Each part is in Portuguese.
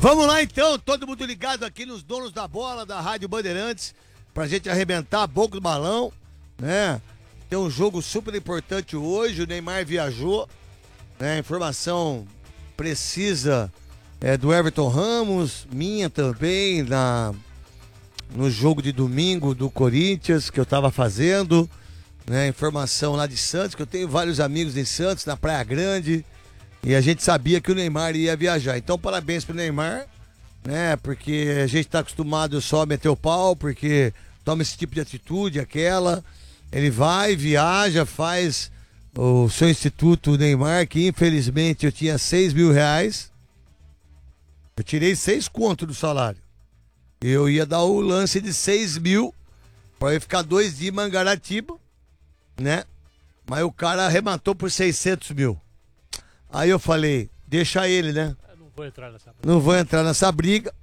Vamos lá então, todo mundo ligado aqui nos donos da bola da Rádio Bandeirantes, pra gente arrebentar a boca do balão, né? Tem um jogo super importante hoje, o Neymar viajou, né? Informação precisa do Everton Ramos, minha também, no jogo de domingo do Corinthians, que eu tava fazendo, né? Informação lá de Santos, que eu tenho vários amigos em Santos, na Praia Grande, e a gente sabia que o Neymar ia viajar. Então, parabéns pro Neymar, né? Porque a gente tá acostumado só a meter o pau, porque toma esse tipo de atitude, aquela. Ele vai, viaja, faz o seu instituto Neymar, que infelizmente eu tinha 6 mil reais. Eu tirei 6 contos do salário. Eu ia dar o lance de 6 mil pra eu ficar 2 dias em Mangaratiba, né? Mas o cara arrematou por 600 mil. Aí eu falei, deixa ele, né? Eu não vou entrar nessa briga. Não vou entrar nessa briga.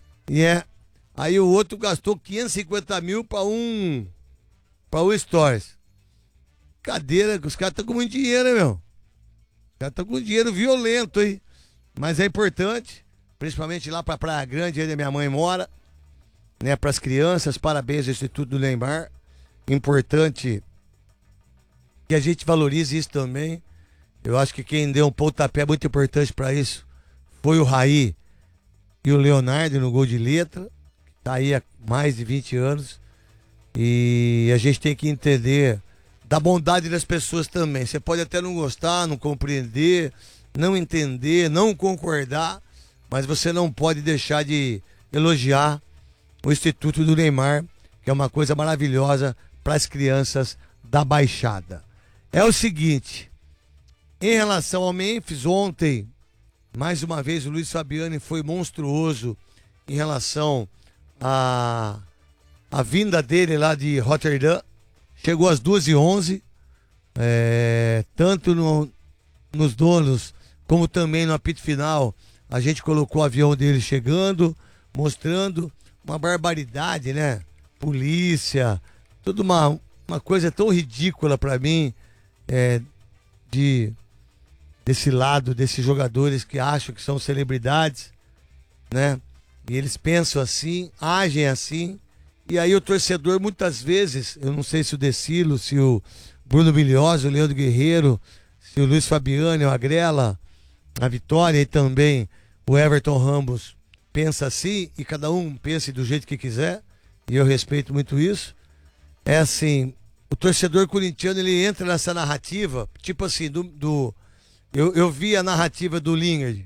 Aí o outro gastou 550 mil pra um Stories. Cadeira, que os caras estão com muito dinheiro, né, meu? Os caras estão com dinheiro violento, hein? Mas é importante, principalmente lá pra Praia Grande, onde a minha mãe mora, né? Pras crianças, parabéns ao Instituto do Neymar. Importante que a gente valorize isso também. Eu acho que quem deu um pontapé muito importante pra isso foi o Raí e o Leonardo no gol de letra, que tá aí há mais de 20 anos. E a gente tem que entender da bondade das pessoas também. Você pode até não gostar, não compreender, não entender, não concordar, mas você não pode deixar de elogiar o Instituto do Neymar, que é uma coisa maravilhosa para as crianças da Baixada. É o seguinte, em relação ao Memphis, ontem, mais uma vez, o Luiz Fabiani foi monstruoso em relação a vinda dele lá de Rotterdam. Chegou às 2h11, tanto nos donos como também no apito final. A gente colocou o avião dele chegando, mostrando uma barbaridade, né? Polícia, tudo uma coisa tão ridícula pra mim, desse lado, desses jogadores que acham que são celebridades, né? E eles pensam assim, agem assim. E aí o torcedor, muitas vezes, eu não sei se o Decilo, se o Bruno Bilioso, o Leandro Guerreiro, se o Luiz Fabiani, o Agrela, a Vitória e também o Everton Ramos pensa assim, e cada um pense do jeito que quiser, e eu respeito muito isso. É assim, o torcedor corintiano, ele entra nessa narrativa, tipo assim, eu vi a narrativa do Lingard,